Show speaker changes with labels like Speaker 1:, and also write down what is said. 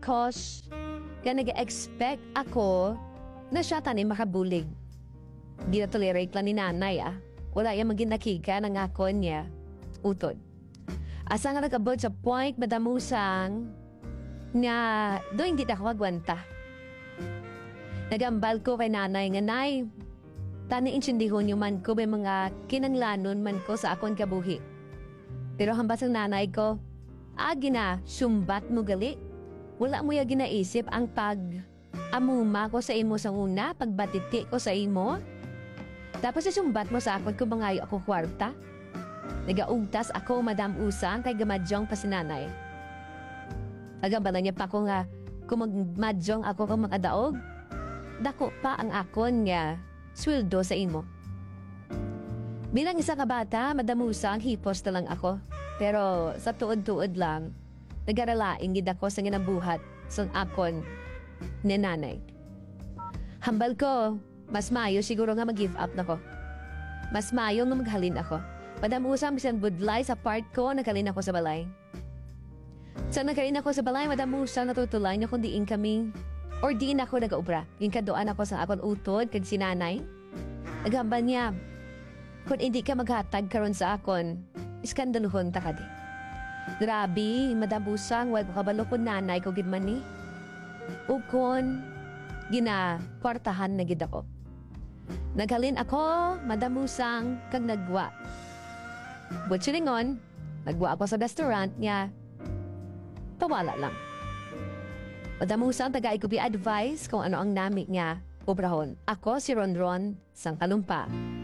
Speaker 1: because kaya nag-expect ako na siya tanim makabulig. Di na tolerate lang ni nanay Wala yung maging nakika ng ako niya. Utod. Asa nga nag-abot sa point madamusang na doon hindi ako magwanta. Nagambal ko kay nanay nga, Nay, tani insindihon yung man ko may mga kinanglanon man ko sa akon kabuhi. Pero hambas ang nanay ko, na, sumbat mo gali. Wala mo yung ginaisip ang amuma ko sa imo sa una, pagbatiti ko sa imo. Tapos sumbat mo sa akon kung mangayo ako kwarta. Nagaugtas ako, Madam Usang, kay gamadyong pa si nanay. Nagambala niya pa ko nga, kung magmadyong ako kung makadaog, dako pa ang akon nga sweldo sa imo. Bilang isa ka bata, Madam Usang, hipos na lang ako. Pero sa tuod-tuod lang, nag-aralaing gid ako sa ginabuhat sa akon ni nanay. Hambal ko, mas mayo siguro nga mag-give up na ko. Mas mayo nga maghalin ako. Madam Usang, bisan budlay sa part ko, naghalin ako sa balay. Sa naghalin ako sa balay, Madam Usang, natutulay niya kung diin kami or diin ako nag-ubra. Yung kadoan ako sa akon utod, kag si nanay. Naghambal niya, kung hindi ka maghatag karon sa akon, iskandaluhon ta ka di. Grabe, Madam Usang, wag ko kabalo ko nanay ko gid man ni. Ukon, kwartahan na gid ako. Naghalin ako, Madam Usang, kag nagwa. Butchilingon, nagwa ako sa restaurant niya. Pawala lang. Madam Usang, tagay ko bi advice kung ano ang namik niya. Ubrahon, ako si Ronron, sang kalumpa.